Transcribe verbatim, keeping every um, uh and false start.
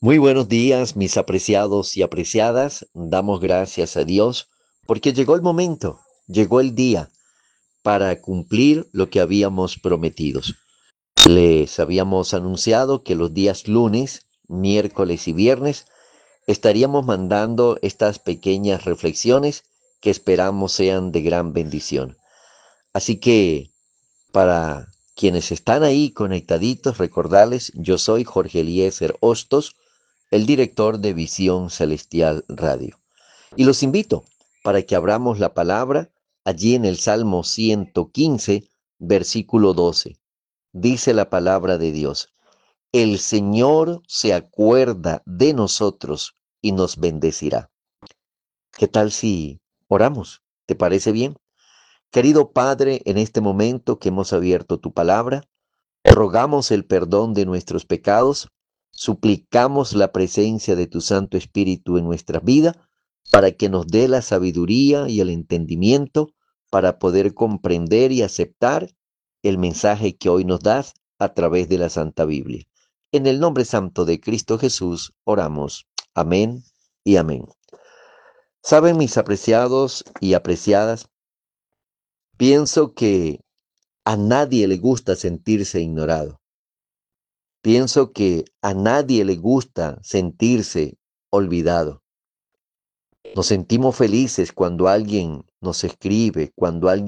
Muy buenos días, mis apreciados y apreciadas. Damos gracias a Dios porque llegó el momento, llegó el día para cumplir lo que habíamos prometido. Les habíamos anunciado que los días lunes, miércoles y viernes estaríamos mandando estas pequeñas reflexiones que esperamos sean de gran bendición. Así que para quienes están ahí conectaditos, recordarles, yo soy Jorge Eliezer Hostos, el director de Visión Celestial Radio. Y los invito para que abramos la palabra allí en el Salmo ciento quince, versículo doce. Dice la palabra de Dios: el Señor se acuerda de nosotros y nos bendecirá. ¿Qué tal si oramos? ¿Te parece bien? Querido Padre, en este momento que hemos abierto tu palabra, rogamos el perdón de nuestros pecados, suplicamos la presencia de tu Santo Espíritu en nuestra vida para que nos dé la sabiduría y el entendimiento para poder comprender y aceptar el mensaje que hoy nos das a través de la Santa Biblia. En el nombre santo de Cristo Jesús oramos. Amén y amén. Saben, mis apreciados y apreciadas, pienso que a nadie le gusta sentirse ignorado. Pienso que a nadie le gusta sentirse olvidado. Nos sentimos felices cuando alguien nos escribe, cuando alguien